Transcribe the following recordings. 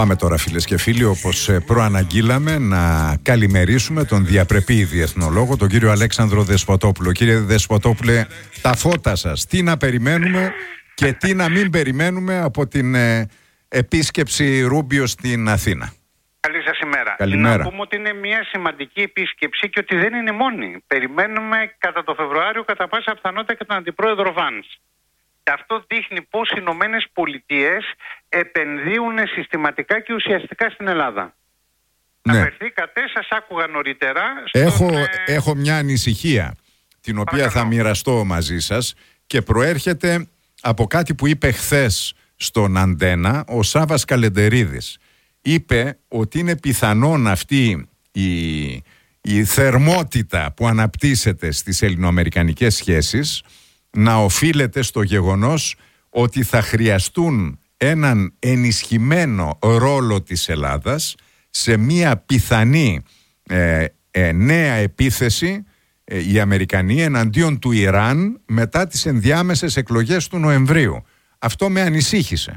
Πάμε τώρα, φίλες και φίλοι, όπως προαναγγείλαμε, να καλημερίσουμε τον διαπρεπή διεθνολόγο, τον κύριο Αλέξανδρο Δεσποτόπουλο. Κύριε Δεσποτόπουλε, τα φώτα σας, τι να περιμένουμε και τι να μην περιμένουμε από την επίσκεψη Ρούμπιο στην Αθήνα? Καλή σας ημέρα. Καλημέρα. Να πούμε ότι είναι μια σημαντική επίσκεψη και ότι δεν είναι μόνη. Περιμένουμε κατά το Φεβρουάριο κατά πάσα πιθανότητα και τον αντιπρόεδρο Βάνς. Και αυτό δείχνει πως οι Ηνωμένες Πολιτείες επενδύουν συστηματικά και ουσιαστικά στην Ελλάδα. Ναι. Αναφερθήκατε, σας άκουγα νωρίτερα. Έχω μια ανησυχία, την οποία θα μοιραστώ μαζί σας, και προέρχεται από κάτι που είπε χθες στον Αντένα ο Σάββας Καλεντερίδης. Είπε ότι είναι πιθανόν αυτή η θερμότητα που αναπτύσσεται στις ελληνοαμερικανικές σχέσεις να οφείλεται στο γεγονός ότι θα χρειαστούν έναν ενισχυμένο ρόλο της Ελλάδας σε μια πιθανή νέα επίθεση οι Αμερικανοί εναντίον του Ιράν μετά τις ενδιάμεσες εκλογές του Νοεμβρίου. Αυτό με ανησύχησε.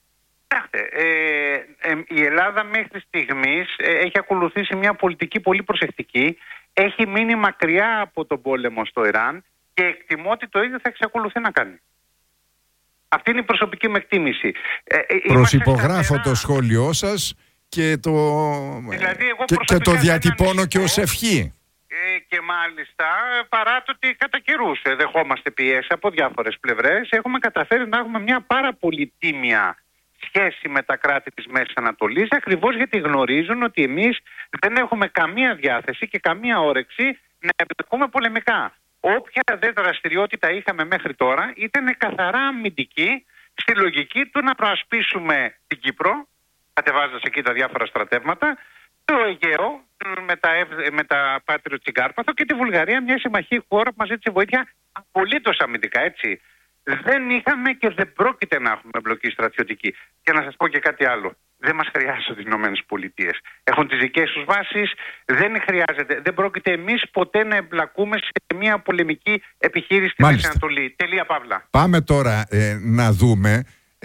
Η Ελλάδα μέχρι στιγμής έχει ακολουθήσει μια πολιτική πολύ προσεκτική, έχει μείνει μακριά από τον πόλεμο στο Ιράν και εκτιμώ ότι το ίδιο θα εξακολουθεί να κάνει. Αυτή είναι η προσωπική μου εκτίμηση. Προσυπογράφω το σχόλιο σας και το διατυπώνω και ως ευχή. Και μάλιστα, παρά το ότι κατά καιρούς δεχόμαστε πιέσεις από διάφορες πλευρές, έχουμε καταφέρει να έχουμε μια πάρα πολύ τίμια σχέση με τα κράτη της Μέσης Ανατολής, ακριβώς γιατί γνωρίζουν ότι εμείς δεν έχουμε καμία διάθεση και καμία όρεξη να εμπλεκούμε πολεμικά. Όποια δε δραστηριότητα είχαμε μέχρι τώρα ήταν καθαρά αμυντική, στη λογική του να προασπίσουμε την Κύπρο, κατεβάζοντας εκεί τα διάφορα στρατεύματα, το Αιγαίο με τα Πάτριο Τσιγκάρπαθο και τη Βουλγαρία, μια συμμαχή χώρα που μας ζήτησε βοήθεια απολύτως αμυντικά, έτσι. Δεν είχαμε και δεν πρόκειται να έχουμε εμπλοκή στρατιωτική. Και να σας πω και κάτι άλλο. Δεν μας χρειάζονται οι Ηνωμένες Πολιτείες. Έχουν τις δικές τους βάσεις, δεν χρειάζεται. Δεν πρόκειται εμείς ποτέ να εμπλακούμε σε μια πολεμική επιχείρηση στη Μέση Ανατολή. Τελεία παύλα. Πάμε τώρα να δούμε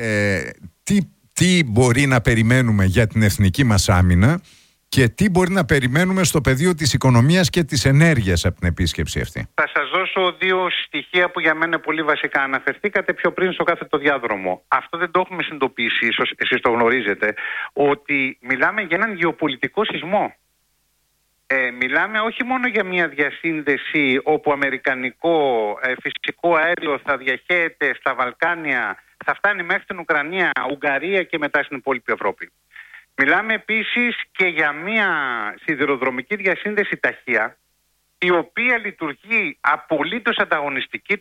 τι μπορεί να περιμένουμε για την εθνική μας άμυνα και τι μπορεί να περιμένουμε στο πεδίο της οικονομίας και της ενέργειας από την επίσκεψη αυτή. Θα σας δώσω δύο στοιχεία που για μένα είναι πολύ βασικά. Αναφερθήκατε πιο πριν στο κάθετο διάδρομο. Αυτό δεν το έχουμε συνειδητοποιήσει, ίσως εσείς το γνωρίζετε, ότι μιλάμε για έναν γεωπολιτικό σεισμό. Μιλάμε όχι μόνο για μια διασύνδεση όπου αμερικανικό φυσικό αέριο θα διαχέεται στα Βαλκάνια, θα φτάνει μέχρι την Ουκρανία, Ουγγαρία και μετά στην υπόλοιπη Ευρώπη. Μιλάμε επίσης και για μια σιδηροδρομική διασύνδεση ταχεία, η οποία λειτουργεί απολύτως ανταγωνιστική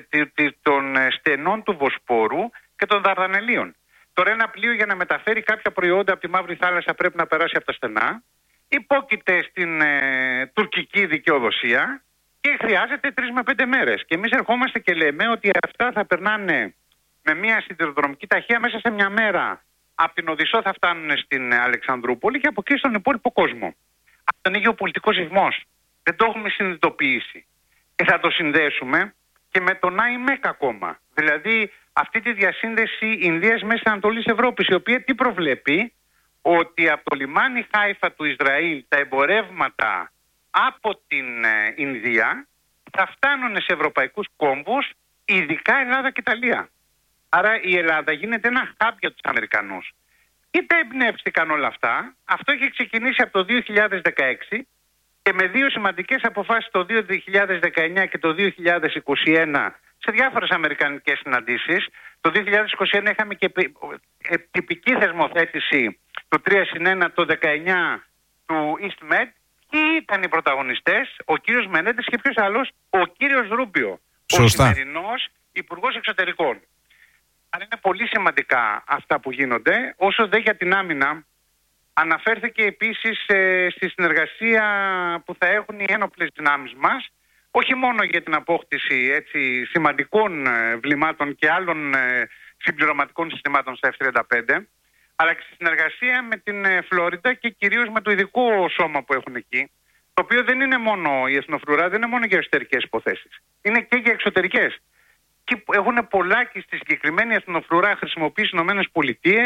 των στενών του Βοσπόρου και των Δαρδανελίων. Τώρα ένα πλοίο για να μεταφέρει κάποια προϊόντα από τη Μαύρη Θάλασσα πρέπει να περάσει από τα στενά, υπόκειται στην τουρκική δικαιοδοσία και χρειάζεται 3 με 5 μέρες. Και εμείς ερχόμαστε και λέμε ότι αυτά θα περνάνε με μια σιδηροδρομική ταχεία μέσα σε μια μέρα. Από την Οδυσσό θα φτάνουν στην Αλεξανδρούπολη και από εκεί στον υπόλοιπο κόσμο. Αυτό είναι γεωπολιτικός σεισμός. Δεν το έχουμε συνειδητοποιήσει. Και θα το συνδέσουμε και με τον ΑΙΜΕΚ ακόμα. Δηλαδή αυτή τη διασύνδεση Ινδίας Μέσης Ανατολής Ευρώπης, η οποία τι προβλέπει? Ότι από το λιμάνι Χάιφα του Ισραήλ τα εμπορεύματα από την Ινδία θα φτάνουν σε ευρωπαϊκούς κόμβους, ειδικά Ελλάδα και Ιταλία. Άρα η Ελλάδα γίνεται ένα hub για τους Αμερικανούς. Είτε εμπνεύστηκαν όλα αυτά, αυτό έχει ξεκινήσει από το 2016 και με δύο σημαντικές αποφάσεις το 2019 και το 2021 σε διάφορες αμερικανικές συναντήσεις. Το 2021 είχαμε και τυπική θεσμοθέτηση του 3+1 το 19 του EastMed. Ποιοι ήταν οι πρωταγωνιστές? Ο κύριος Μενέντες και ποιος άλλος? Ο κύριος Ρούμπιο, ο σημερινός Υπουργός Εξωτερικών. Αλλά είναι πολύ σημαντικά αυτά που γίνονται. Όσο δε για την άμυνα, αναφέρθηκε επίσης στη συνεργασία που θα έχουν οι ένοπλες δυνάμεις μας, όχι μόνο για την απόκτηση σημαντικών βλημάτων και άλλων συμπληρωματικών συστημάτων στα F-35, αλλά και στη συνεργασία με την Φλόριντα και κυρίως με το ειδικό σώμα που έχουν εκεί, το οποίο δεν είναι μόνο η εθνοφρουρά, δεν είναι μόνο για εσωτερικές υποθέσεις, είναι και για εξωτερικές. Έχουν πολλά και στη συγκεκριμένη εθνοφρουρά χρησιμοποιήσει οι Ηνωμένες Πολιτείες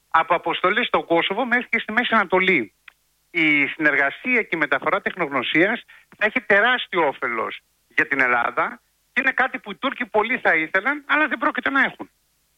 από αποστολές στο Κόσοβο μέχρι και στη Μέση Ανατολή. Η συνεργασία και η μεταφορά τεχνογνωσίας θα έχει τεράστιο όφελος για την Ελλάδα και είναι κάτι που οι Τούρκοι πολλοί θα ήθελαν, αλλά δεν πρόκειται να έχουν.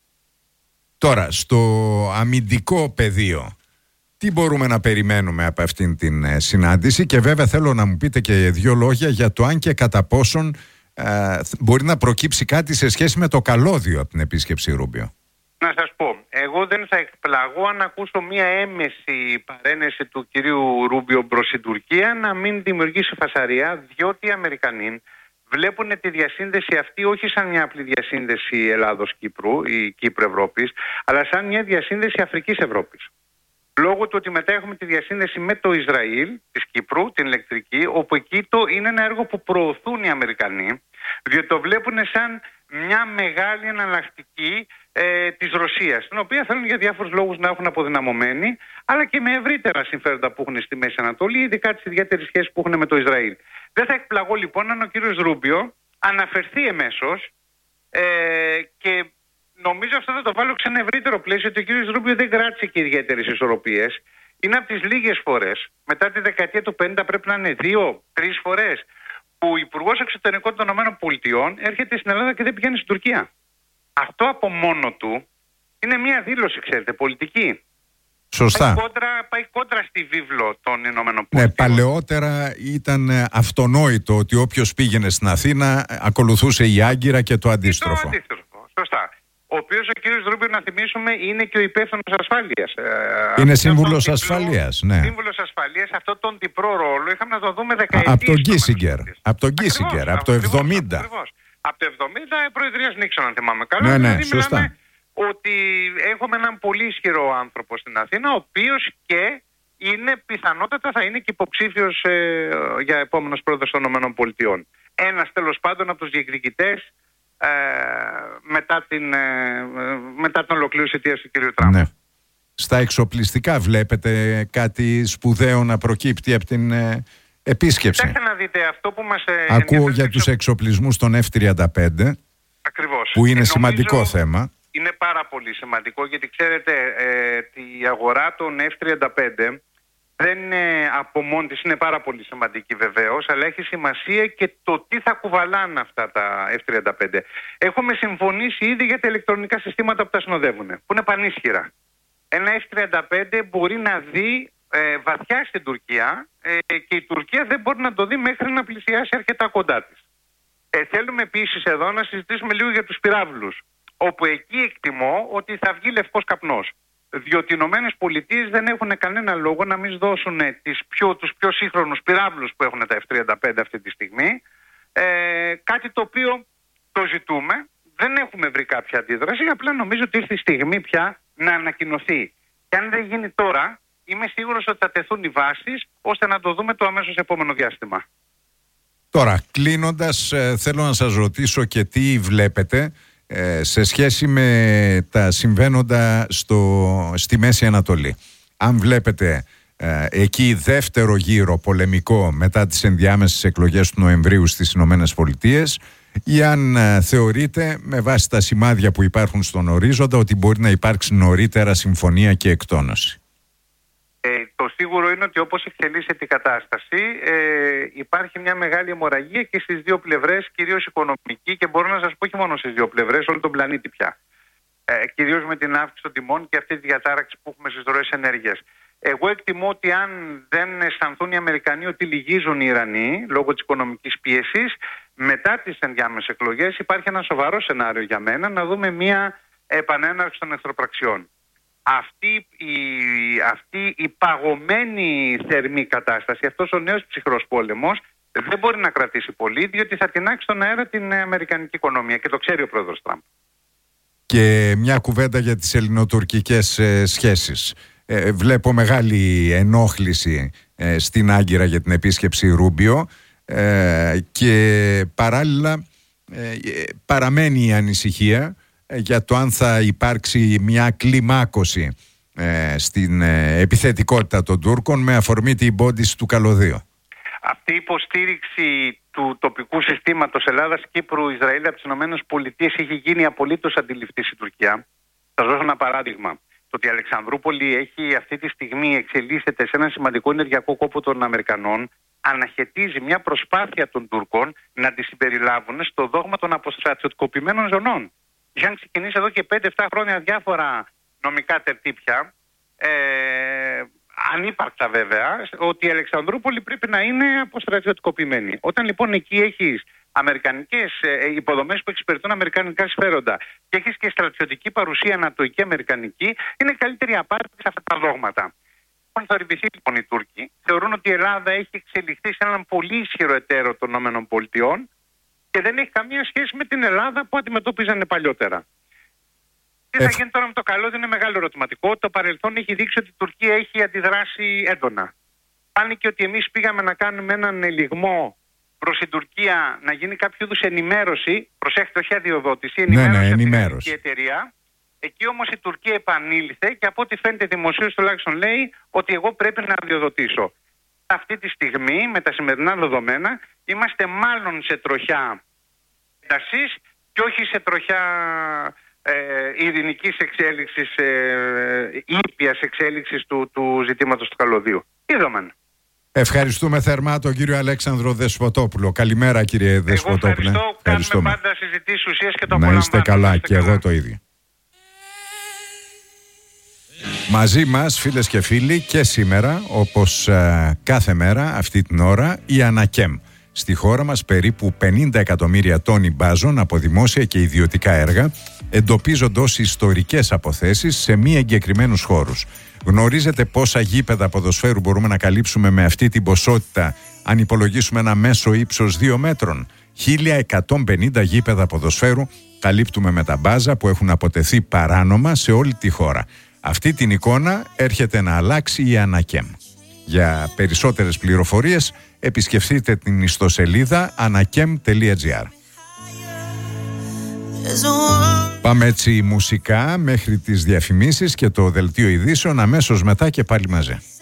Τώρα, στο αμυντικό πεδίο, τι μπορούμε να περιμένουμε από αυτήν την συνάντηση? Και βέβαια θέλω να μου πείτε και δύο λόγια για το αν και κατά πόσον μπορεί να προκύψει κάτι σε σχέση με το καλώδιο από την επίσκεψη Ρούμπιο. Να σας πω, εγώ δεν θα εκπλαγώ αν ακούσω μία έμεση παρένεση του κυρίου Ρούμπιο προς την Τουρκία να μην δημιουργήσει φασαρία, διότι οι Αμερικανοί βλέπουν τη διασύνδεση αυτή όχι σαν μια απλή διασύνδεση Ελλάδος-Κύπρου ή Κύπρου-Ευρώπης, αλλά σαν μια διασύνδεση Αφρικής-Ευρώπης. Λόγω του ότι μετά έχουμε τη διασύνδεση με το Ισραήλ της Κύπρου, την ηλεκτρική, όπου εκεί είναι ένα έργο που προωθούν οι Αμερικανοί, διότι το βλέπουν σαν μια μεγάλη εναλλακτική της Ρωσίας, την οποία θέλουν για διάφορους λόγους να έχουν αποδυναμωμένη, αλλά και με ευρύτερα συμφέροντα που έχουν στη Μέση Ανατολή, ειδικά τις ιδιαίτερες σχέσεις που έχουν με το Ισραήλ. Δεν θα εκπλαγώ λοιπόν αν ο κύριος Ρούμπιο αναφερθεί εμέσως και νομίζω αυτό θα το βάλω σε ένα ευρύτερο πλαίσιο, ότι ο κύριος Ρούμπιο δεν κράτησε και ιδιαίτερες ισορροπίες. Είναι από τις λίγες φορές, μετά τη δεκαετία του 50 πρέπει να είναι 2-3 φορές, που ο Υπουργός Εξωτερικών των ΗΠΑ έρχεται στην Ελλάδα και δεν πηγαίνει στην Τουρκία. Αυτό από μόνο του είναι μια δήλωση, ξέρετε, πολιτική. Σωστά. Πάει κόντρα στη βίβλο των ΗΠΑ. Ναι, παλαιότερα ήταν αυτονόητο ότι όποιος πήγαινε στην Αθήνα ακολουθούσε η Άγκυρα και το αντίστροφο. Σωστά. Ο οποίος ο κύριος Ρούμπιο, να θυμίσουμε, είναι και ο υπεύθυνος ασφάλειας. Είναι σύμβουλος ασφαλείας, ναι. Σύμβουλος ασφαλείας, αυτό τον διπρό ρόλο είχαμε να το δούμε δεκαετίες. Από τον Κίσιγκερ, από το 70. Από το 70 προεδρίας Νίξον, αν θυμάμαι καλά. Ναι, δηλαδή σωστά. Μιλάμε ότι έχουμε έναν πολύ ισχυρό άνθρωπο στην Αθήνα, ο οποίος και είναι πιθανότατα θα είναι και υποψήφιος για επόμενος πρόεδρος των ΗΠΑ. Ένας τέλος πάντων από τους διεκδικητές μετά την ολοκλήρωση της θητείας του κ. Τραμπ. Ναι. Στα εξοπλιστικά βλέπετε κάτι σπουδαίο να προκύπτει από την επίσκεψη? Κοιτάξτε να δείτε αυτό που μας ακούω για τους εξοπλισμούς των F-35. Ακριβώς. Που είναι σημαντικό θέμα. Είναι πάρα πολύ σημαντικό, γιατί ξέρετε η αγορά των F-35 δεν είναι από μόνη της, είναι πάρα πολύ σημαντική βεβαίως, αλλά έχει σημασία και το τι θα κουβαλάνε αυτά τα F-35. Έχουμε συμφωνήσει ήδη για τα ηλεκτρονικά συστήματα που τα συνοδεύουν, που είναι πανίσχυρα. Ένα F-35 μπορεί να δει βαθιά στην Τουρκία και η Τουρκία δεν μπορεί να το δει μέχρι να πλησιάσει αρκετά κοντά της. Θέλουμε επίσης εδώ να συζητήσουμε λίγο για τους πυράβλους, όπου εκεί εκτιμώ ότι θα βγει λευκός καπνός. Διότι οι Ηνωμένες Πολιτείες δεν έχουν κανένα λόγο να μην δώσουν τους πιο σύγχρονους πυράβλους που έχουν τα F-35 αυτή τη στιγμή. Κάτι το οποίο το ζητούμε, δεν έχουμε βρει κάποια αντίδραση, απλά νομίζω ότι ήρθε η στιγμή πια να ανακοινωθεί. Και αν δεν γίνει τώρα, είμαι σίγουρος ότι θα τεθούν οι βάσεις ώστε να το δούμε το αμέσως επόμενο διάστημα. Τώρα, κλείνοντας, θέλω να σας ρωτήσω και τι βλέπετε σε σχέση με τα συμβαίνοντα στη Μέση Ανατολή. Αν βλέπετε εκεί δεύτερο γύρο πολεμικό μετά τις ενδιάμεσες εκλογές του Νοεμβρίου στις Ηνωμένες Πολιτείες, ή αν θεωρείτε με βάση τα σημάδια που υπάρχουν στον ορίζοντα ότι μπορεί να υπάρξει νωρίτερα συμφωνία και εκτόνωση. Το σίγουρο είναι ότι όπως εξελίσσεται η κατάσταση υπάρχει μια μεγάλη αιμορραγία και στις δύο πλευρές, κυρίως οικονομική, και μπορώ να σας πω όχι μόνο στις δύο πλευρές, όλο τον πλανήτη πια. Κυρίως με την αύξηση των τιμών και αυτή τη διατάραξη που έχουμε στις ροές ενέργειας. Εγώ εκτιμώ ότι αν δεν αισθανθούν οι Αμερικανοί ότι λυγίζουν οι Ιρανοί λόγω της οικονομικής πίεσης, μετά τις ενδιάμεσες εκλογές υπάρχει ένα σοβαρό σενάριο για μένα να δούμε μια επανέναρξη των εχθροπραξιών. Αυτή η παγωμένη θερμή κατάσταση, αυτός ο νέος ψυχρός πόλεμος δεν μπορεί να κρατήσει πολύ, διότι θα τινάξει στον αέρα την αμερικανική οικονομία και το ξέρει ο πρόεδρος Τραμπ. Και μια κουβέντα για τις ελληνοτουρκικές σχέσεις. Βλέπω μεγάλη ενόχληση στην Άγκυρα για την επίσκεψη Ρούμπιο και παράλληλα παραμένει η ανησυχία για το αν θα υπάρξει μια κλιμάκωση στην επιθετικότητα των Τούρκων με αφορμή την πόντιση του καλωδίου. Αυτή η υποστήριξη του τοπικού συστήματος Ελλάδας-Κύπρου-Ισραήλ από τις ΗΠΑ έχει γίνει απολύτως αντιληπτή στην Τουρκία. Θα σας δώσω ένα παράδειγμα. Το ότι η Αλεξανδρούπολη έχει αυτή τη στιγμή εξελίσσεται σε ένα σημαντικό ενεργειακό κόπο των Αμερικανών αναχαιτίζει μια προσπάθεια των Τούρκων να τη συμπεριλάβουν στο δόγμα των αποστρατιωτικοποιημένων ζωνών. Είχαν ξεκινήσει εδώ και 5-7 χρόνια διάφορα νομικά τερτύπια, ανύπαρκτα βέβαια, ότι η Αλεξανδρούπολη πρέπει να είναι αποστρατιωτικοποιημένη. Όταν λοιπόν εκεί έχεις αμερικανικές υποδομές που εξυπηρετούν αμερικανικά συμφέροντα και έχεις και στρατιωτική παρουσία ανατοϊκή αμερικανική, είναι καλύτερη απάντηση σε αυτά τα δόγματα. Έχουν θορυβηθεί λοιπόν οι Τούρκοι, θεωρούν ότι η Ελλάδα έχει εξελιχθεί σε έναν πολύ ισχυρό εταίρο των ΗΠΑ και δεν έχει καμία σχέση με την Ελλάδα που αντιμετώπιζαν παλιότερα. Τι θα γίνει τώρα με το καλώδιο είναι μεγάλο ερωτηματικό. Το παρελθόν έχει δείξει ότι η Τουρκία έχει αντιδράσει έντονα. Φάνηκε ότι εμείς πήγαμε να κάνουμε έναν ελιγμό προς την Τουρκία να γίνει κάποιο είδους ενημέρωση, προσέχετε, όχι αδειοδότηση, ενημέρωση από την εταιρεία. Εκεί όμως η Τουρκία επανήλθε και από ό,τι φαίνεται δημοσίως τουλάχιστον λέει ότι εγώ πρέπει να αδειοδοτήσω. Αυτή τη στιγμή με τα σημερινά δεδομένα είμαστε μάλλον σε τροχιά έντασης και όχι σε τροχιά ειρηνικής εξέλιξης, ήπιας εξέλιξης του ζητήματος του καλωδίου. Είδαμε. Ευχαριστούμε θερμά τον κύριο Αλέξανδρο Δεσποτόπουλο. Καλημέρα κύριε Δεσποτόπουλε. Κάνουμε πάντα συζητήσεις ουσίας και το απολαμβάνω. Να είστε καλά και εγώ το ίδιο. Μαζί μας φίλες και φίλοι και σήμερα όπως κάθε μέρα αυτή την ώρα η Ανακέμ. Στη χώρα μας περίπου 50 εκατομμύρια τόνοι μπάζων από δημόσια και ιδιωτικά έργα εντοπίζονται ως ιστορικές αποθέσεις σε μη εγκεκριμένους χώρους. Γνωρίζετε πόσα γήπεδα ποδοσφαίρου μπορούμε να καλύψουμε με αυτή την ποσότητα αν υπολογίσουμε ένα μέσο ύψος 2 μέτρων? 1150 γήπεδα ποδοσφαίρου καλύπτουμε με τα μπάζα που έχουν αποτεθεί παράνομα σε όλη τη χώρα. Αυτή την εικόνα έρχεται να αλλάξει η Ανακέμ. Για περισσότερες πληροφορίες επισκεφτείτε την ιστοσελίδα anakem.gr. Πάμε έτσι μουσικά μέχρι τις διαφημίσεις και το δελτίο ειδήσεων αμέσως μετά και πάλι μαζί.